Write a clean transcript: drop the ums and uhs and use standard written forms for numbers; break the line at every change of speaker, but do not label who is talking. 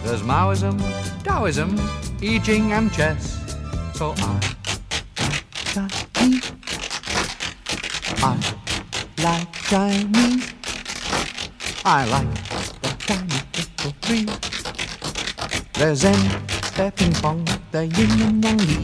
There's Maoism, Taoism, I Ching and chess. So Chinese. I like Chinese. I like the Chinese people free. There's Zen, there's ping pong, the yin and yang li.